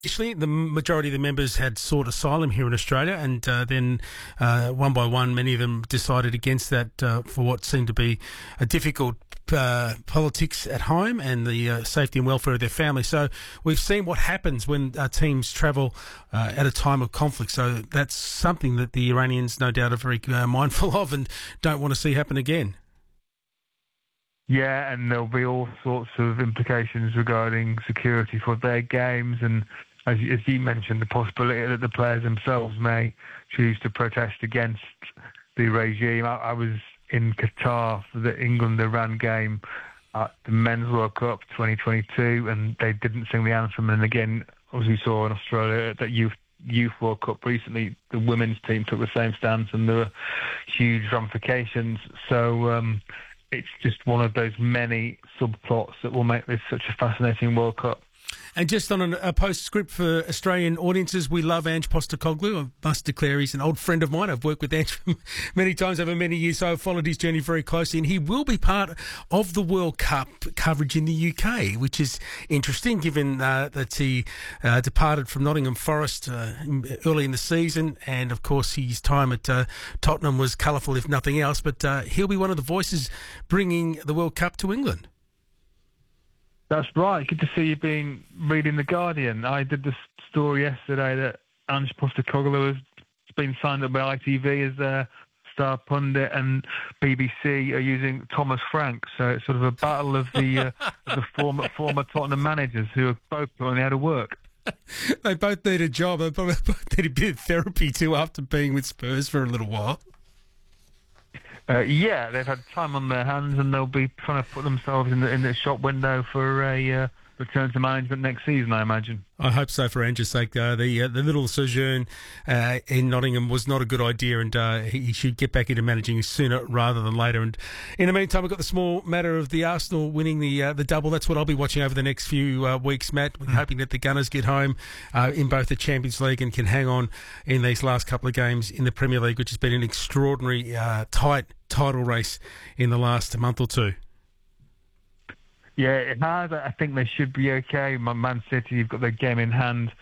Initially, the majority of the members had sought asylum here in Australia, and then one by one, many of them decided against that for what seemed to be a difficult politics at home and the safety and welfare of their family. So we've seen what happens when teams travel at a time of conflict. So that's something that the Iranians, no doubt, are very mindful of and don't want to see happen again. Yeah, and there'll be all sorts of implications regarding security for their games, and as you mentioned, the possibility that the players themselves may choose to protest against the regime. I was in Qatar for the England-Iran game at the Men's World Cup 2022, and they didn't sing the anthem. And again, as we saw in Australia at that Youth World Cup recently, the women's team took the same stance, and there were huge ramifications. So it's just one of those many subplots that will make this such a fascinating World Cup. And just on a postscript for Australian audiences, we love Ange Postecoglou. I must declare he's an old friend of mine. I've worked with Ange many times over many years, so I've followed his journey very closely. And he will be part of the World Cup coverage in the UK, which is interesting given that he departed from Nottingham Forest early in the season. And, of course, his time at Tottenham was colourful, if nothing else. But he'll be one of the voices bringing the World Cup to England. That's right. Good to see you reading The Guardian. I did the story yesterday that Ange Postecoglou has been signed up by ITV as their star pundit, and BBC are using Thomas Frank. So it's sort of a battle of the former Tottenham managers who are both only out of work. They both need a job. They both need a bit of therapy too after being with Spurs for a little while. Yeah, they've had time on their hands, and they'll be trying to put themselves in the shop window for a return to management next season, I imagine. I hope so for Ange's sake. The little sojourn in Nottingham was not a good idea, and he should get back into managing sooner rather than later. And in the meantime, we've got the small matter of the Arsenal winning the double. That's what I'll be watching over the next few weeks, Matt. We're hoping that the Gunners get home in both the Champions League and can hang on in these last couple of games in the Premier League, which has been an extraordinary tight title race in the last month or two. Yeah, it has. I think they should be okay. Man City, you've got their game in hand.